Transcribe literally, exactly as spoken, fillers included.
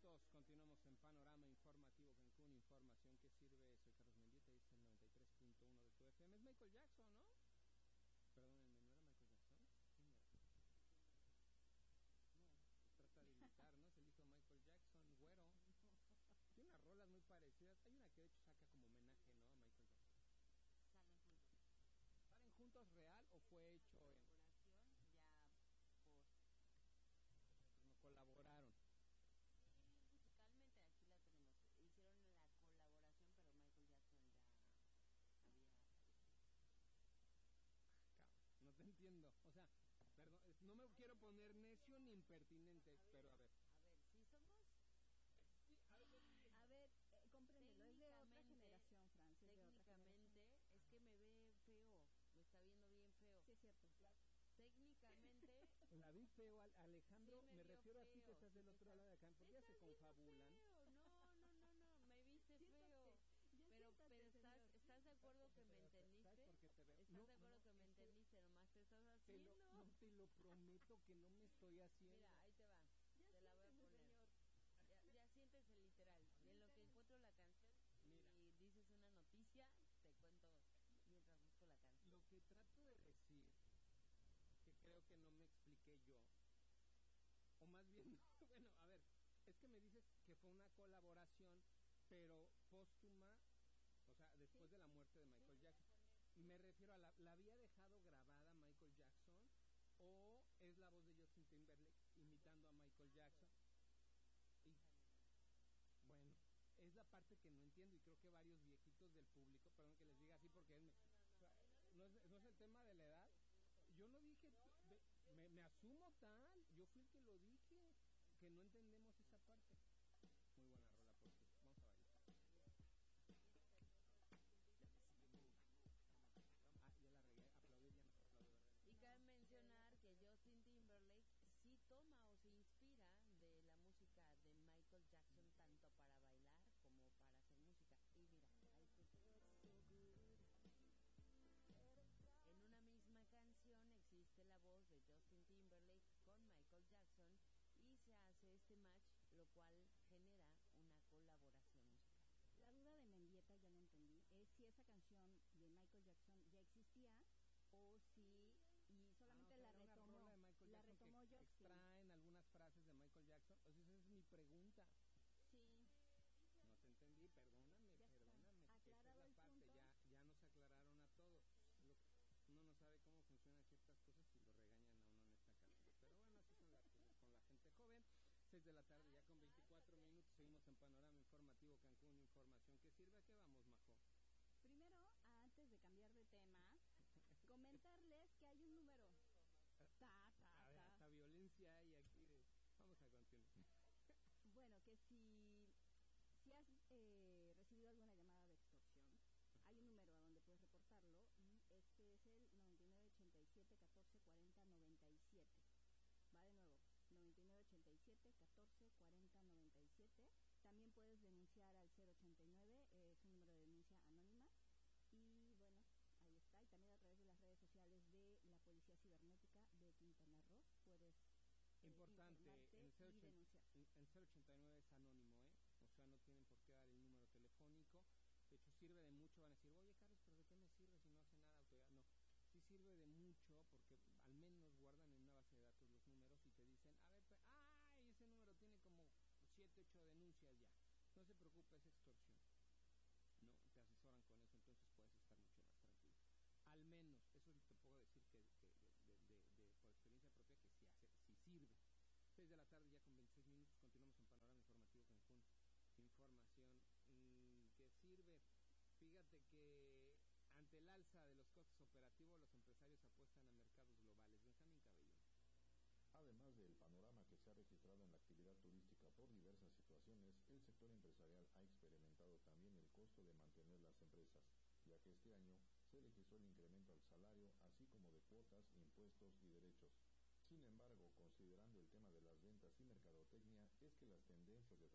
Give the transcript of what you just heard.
minutos, continuamos en Panorama Informativo Cancún, información que sirve. Soy Carlos Mendieta y este es el noventa y tres punto uno de tu F M. Es Michael Jackson, ¿no? Perdónenme, ¿no era Michael Jackson? ¿Quién era? No, pues trata de imitar, ¿no? Es el hijo de Michael Jackson, güero. Tiene unas rolas muy parecidas. Hay una que de hecho saca como homenaje, ¿no? A Michael Jackson. Salen juntos. ¿Salen juntos real o fue hecho en...? Ya por... No colaboraron. Musicalmente aquí la tenemos. Hicieron la colaboración, pero Michael Jackson ya había fallecido. Cabrón, no te entiendo. O sea, perdón, no me quiero poner necio ni impertinente, pero a ver. A ver, si somos... Sí, a ver, a ver eh, compréndelo, es de otra generación, Francis. Técnicamente, es que me ve feo, me está viendo bien feo. Sí, es cierto. Técnicamente... La vi feo, Alejandro, sí me, me refiero feo, a ti que estás del otro estás, lado de acá. ¿Por qué se confabulan? Feo. No, no, no, no, me viste feo. Pero, pero estás, ¿estás de acuerdo que me entendiste? ¿Sabes por qué te veo? ¿Estás no, de acuerdo no, que me es entendiste? Nomás te estás te haciendo. lo, no, te lo prometo que no me estoy haciendo. Mira, ahí te va. Ya te la voy a poner. Señor. Ya, ya siéntese literal. Y en lo que encuentro la canción Mira, y dices una noticia, te cuento mientras busco la canción. Lo que trato de decir, que creo que no me expliqué yo, o más bien, bueno, a ver, es que me dices que fue una colaboración, pero póstuma, o sea, después ¿Sí? de la muerte de Michael Jackson. Me refiero a la, ¿la había dejado grabada Michael Jackson o es la voz de Justin Timberlake imitando a Michael Jackson? Y bueno, es la parte que no entiendo y creo que varios viejitos del público, perdón que les diga así porque es, o sea, no, es, no es el tema de la edad. Yo no dije, me, me asumo tal, yo fui el que lo dije, que no entendemos esa parte. Muy buena rola, por cierto, vamos a bailar. Ah, ya la regué, aplaudir ya no se aplaude, ¿verdad? Y cabe mencionar que Justin Timberlake sí toma o se inspira de la música de Michael Jackson tanto para bailar como para hacer música. Y mira, ahí escucha. En una misma canción existe la voz de Justin Timberlake con Michael Jackson y se hace este match, lo cual genera una colaboración musical. La duda de Mendieta ya no entendí, es si esa canción de Michael Jackson ya existía o si y solamente ah, o sea, la retomó, una de Michael la Jackson retomó que Justin. extraen algunas frases de Michael Jackson, o sea, esa es mi pregunta. Sí. No te entendí, perdóname, Ya perdóname. está. Esa es la parte, punto. ya, ya nos aclararon a todos. Lo, uno no sabe cómo funcionan ciertas cosas y lo regañan a uno en esta casa. Pero bueno, así son las cosas con la gente joven. seis de la tarde ya con veinticuatro minutos. Seguimos en Panorama Informativo Cancún. Información que sirve. ¿A qué vamos, Majo? Primero, antes de cambiar de tema, comentarles que hay un número. Ta, ta, a ver, ta. hasta violencia hay aquí. De... Vamos a continuar. Bueno, que si, si has eh, recibido alguna llamada de extorsión, hay un número a donde puedes reportarlo y este es el noventa y nueve ochenta y siete catorce cuarenta noventa y siete. Va de nuevo, noventa y nueve ochenta y siete catorce cuarenta noventa y siete. También puedes denunciar al cero ochenta y nueve, eh, es un número de denuncia anónima. Y bueno, ahí está. Y también a través de las redes sociales de la Policía Cibernética de Quintana Roo puedes eh, importante, en y denunciar. En cero ochenta y nueve es anónimo, ¿eh? O sea, no tienen por qué dar el número telefónico. De hecho, sirve de mucho. Van a decir, oye, Carlos, ¿pero de qué me sirve si no hace nada autoridad? No, sí sirve de mucho porque al menos guardan en una base de datos los números y te dicen, a ver, ¡ay! Ese número tiene como siete, ocho denuncias ya. No se preocupe, es extorsión. No, te asesoran con eso, entonces puedes estar mucho más tranquilo. Al menos, eso te puedo decir que, que de, de, de, de, por experiencia propia, que sí, hace, sí sirve. seis de la tarde ya con veintiséis minutos, continuamos en Panorama Informativo Cancún. Información mmm, que sirve. Fíjate que ante el alza de los costos operativos, los empresarios apuestan a mercados globales. Benjamín Cabello. Además del panorama que se ha registrado en la actividad turística por diversas situaciones, el sector empresarial ha experimentado también el costo de mantener las empresas, ya que este año se registró el incremento al salario, así como de cuotas, impuestos y derechos. Sin embargo, considerando el tema de las ventas y mercadotecnia, es que las tendencias de